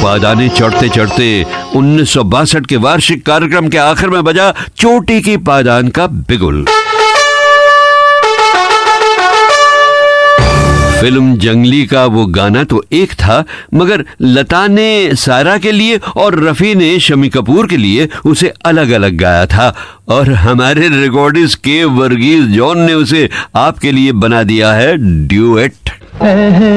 पायदानें चढ़ते चढ़ते 1962 के वार्षिक कार्यक्रम के आखिर में बजा चोटी की पायदान का बिगुल। फिल्म जंगली का वो गाना तो एक था, मगर लता ने सायरा के लिए और रफी ने शम्मी कपूर के लिए उसे अलग अलग गाया था, और हमारे रिकॉर्डिस्ट के वर्गीस जॉन ने उसे आपके लिए बना दिया है ड्यूएट।